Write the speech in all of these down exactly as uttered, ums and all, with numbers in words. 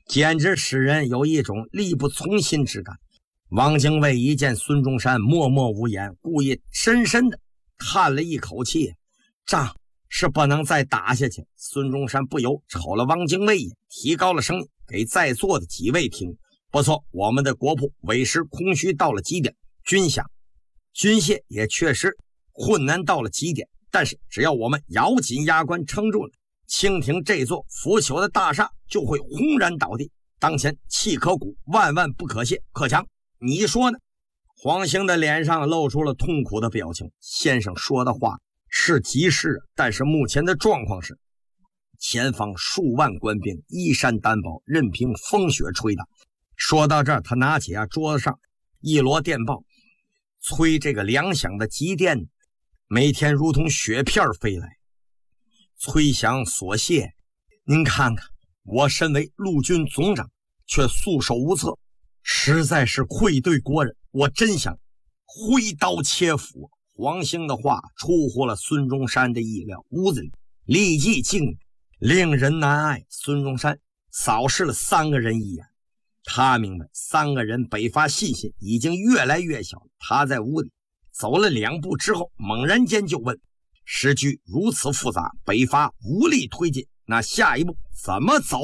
简直使人有一种力不从心之感。汪精卫一见孙中山默默无言，故意深深的叹了一口气，仗是不能再打下去。孙中山不由瞅了汪精卫一眼，提高了声音给在座的几位听：不错，我们的国铺委实空虚到了极点，军饷军械也确实困难到了极点，但是只要我们咬紧牙关撑住了，清廷这座腐朽的大厦就会轰然倒地。当前气可鼓，万万不可泄，可强，你说呢？黄兴的脸上露出了痛苦的表情。先生说的话是极是，但是目前的状况是前方数万官兵依山担保，任凭风雪吹打。说到这儿，他拿起啊桌子上一摞电报，催这个粮饷的急电每天如同雪片飞来，催饷所泄。您看看，我身为陆军总长却束手无策，实在是愧对国人，我真想挥刀切腹。黄兴的话出乎了孙中山的意料，屋子里立即静，令人难挨。孙中山扫视了三个人一眼，他明白三个人北伐信心已经越来越小。他在屋里走了两步之后，猛然间就问：时局如此复杂，北伐无力推进，那下一步怎么走？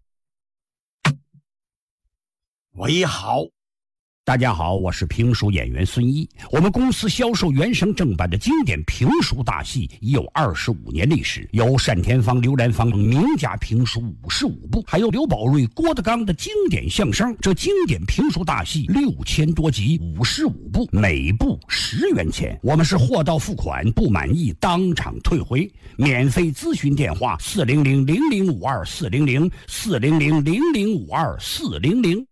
为好。 大家好，我是评书演员孙一。我们公司销售原声正版的经典评书大戏已有二十五年历史，有单田芳、刘兰芳等名家评书五十五部，还有刘宝瑞、郭德纲的经典相声。这经典评书大戏六千多集，五十五部，每部十元钱。我们是货到付款，不满意当场退回。免费咨询电话：四零零零零五二四零零四零零零零五二四零零。